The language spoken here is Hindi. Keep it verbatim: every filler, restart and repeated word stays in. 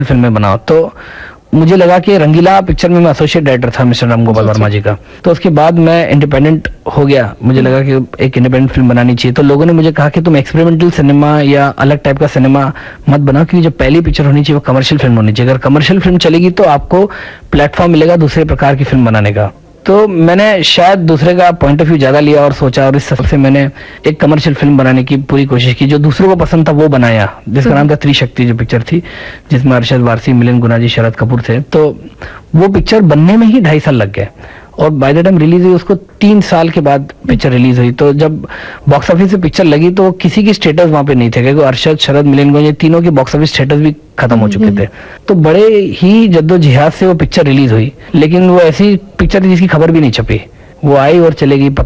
फिल्में बनाओ। तो मुझे लगा कि रंगीला पिक्चर में मैं एसोसिएट डायरेक्टर था मिस्टर राम गोपाल वर्मा जी का। तो उसके बाद मैं इंडिपेंडेंट हो गया, मुझे लगा कि एक इंडिपेंडेंट फिल्म बनानी चाहिए। तो लोगों ने मुझे कहा कि तुम एक्सपेरिमेंटल सिनेमा या अलग टाइप का सिनेमा मत बनाओ, क्योंकि जो पहली पिक्चर होनी चाहिए वो कमर्शियल फिल्म होनी चाहिए। अगर कमर्शियल फिल्म चलेगी तो आपको प्लेटफॉर्म मिलेगा दूसरे प्रकार की फिल्म बनाने का। तो मैंने शायद दूसरे का पॉइंट ऑफ व्यू ज्यादा लिया और सोचा, और इस सबब से मैंने एक कमर्शियल फिल्म बनाने की पूरी कोशिश की। जो दूसरों को पसंद था वो बनाया, जिसका नाम था त्रिशक्ति, जो पिक्चर थी जिसमें अरशद वारसी, मिलिंद गुनाजी, शरद कपूर थे। तो वो पिक्चर बनने में ही ढाई साल लग गए और बाय द टाइम रिलीज हुई उसको तीन साल के बाद पिक्चर रिलीज हुई। तो जब बॉक्स ऑफिस पे पिक्चर लगी तो किसी की स्टेटस वहां पे नहीं थे, क्योंकि अरशद, शरद, मिलिंद गुनाजी तीनों के बॉक्स ऑफिस स्टेटस भी खत्म हो चुके थे। तो बड़े ही जद्दोजहद से वो पिक्चर रिलीज हुई, लेकिन वो ऐसी पिक्चर थी जिसकी खबर भी नहीं छपी। वो आई और चलेगी।